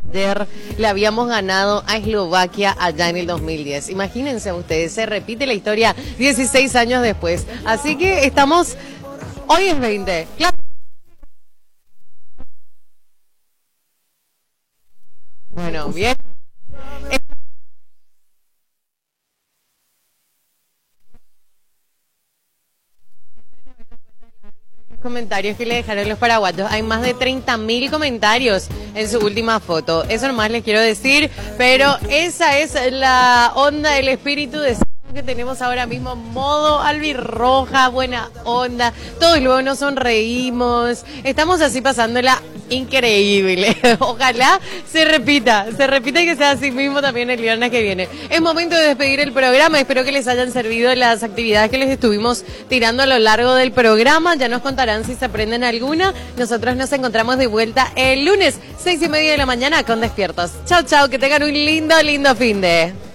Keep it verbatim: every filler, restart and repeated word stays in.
Ayer le habíamos ganado a Eslovaquia allá en el dos mil diez. Imagínense ustedes, se repite la historia dieciséis años después. Así que estamos, hoy es veinte. Claro. Bueno, bien. Comentarios que le dejaron los paraguayos. Hay más de treinta mil comentarios en su última foto. Eso nomás les quiero decir, pero esa es la onda, el espíritu de que tenemos ahora mismo, modo albirroja, buena onda, todos luego nos sonreímos, estamos así pasándola increíble. Ojalá se repita, se repita y que sea así mismo también el viernes que viene. Es momento de despedir el programa, espero que les hayan servido las actividades que les estuvimos tirando a lo largo del programa, ya nos contarán si se aprenden alguna. Nosotros nos encontramos de vuelta el lunes, seis y media de la mañana con Despiertos. Chau, chau, que tengan un lindo, lindo fin de...